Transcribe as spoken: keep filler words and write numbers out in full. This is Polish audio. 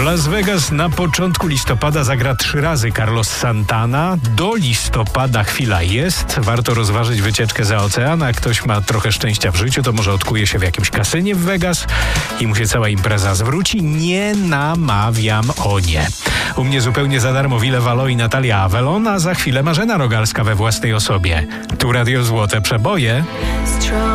Las Vegas na początku listopada zagra trzy razy Carlos Santana. Do listopada chwila jest. Warto rozważyć wycieczkę za ocean. A ktoś ma trochę szczęścia w życiu, to może odkuje się w jakimś kasynie w Vegas i mu się cała impreza zwróci. Nie namawiam, o nie. U mnie zupełnie za darmo Wille Valo i Natalia Avelon, a za chwilę Marzena Rogalska we własnej osobie. Tu Radio Złote Przeboje.